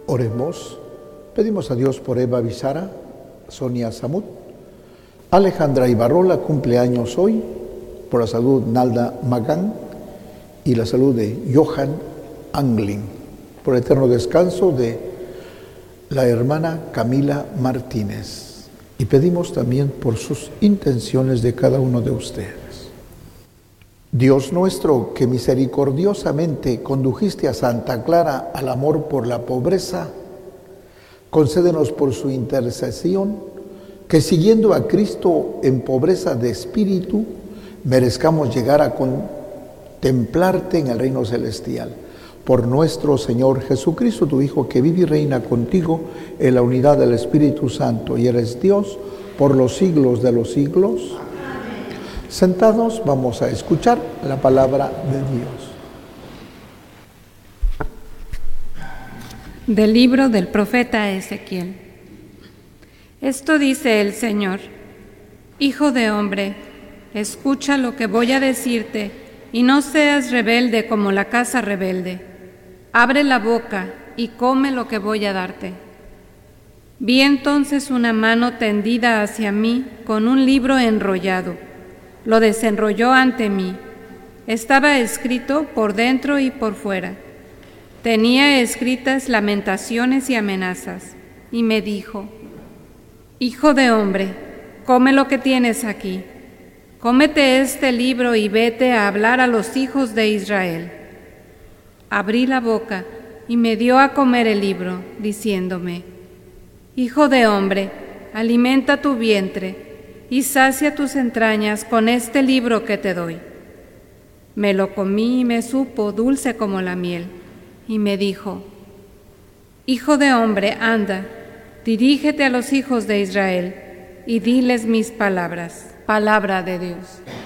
Oremos. Pedimos a Dios por Eva Bizara, Sonia Samut, Alejandra Ibarrola, cumpleaños hoy, por la salud Nalda Magán y la salud de Johan Anglin, por el eterno descanso de la hermana Camila Martínez. Y pedimos también por sus intenciones de cada uno de ustedes. Dios nuestro, que misericordiosamente condujiste a Santa Clara al amor por la pobreza, concédenos por su intercesión que siguiendo a Cristo en pobreza de espíritu, merezcamos llegar a contemplarte en el reino celestial. Por nuestro Señor Jesucristo, tu Hijo, que vive y reina contigo en la unidad del Espíritu Santo, y eres Dios por los siglos de los siglos. Amén. Sentados, vamos a escuchar la palabra de Dios. Del libro del profeta Ezequiel. Esto dice el Señor: Hijo de hombre, escucha lo que voy a decirte, y no seas rebelde como la casa rebelde. Abre la boca y come lo que voy a darte. Vi entonces una mano tendida hacia mí con un libro enrollado. Lo desenrolló ante mí. Estaba escrito por dentro y por fuera. Tenía escritas lamentaciones y amenazas, y me dijo: Hijo de hombre, come lo que tienes aquí. Cómete este libro y vete a hablar a los hijos de Israel. Abrí la boca y me dio a comer el libro, diciéndome: Hijo de hombre, alimenta tu vientre y sacia tus entrañas con este libro que te doy. Me lo comí y me supo dulce como la miel. Y me dijo: Hijo de hombre, anda, dirígete a los hijos de Israel y diles mis palabras. Palabra de Dios.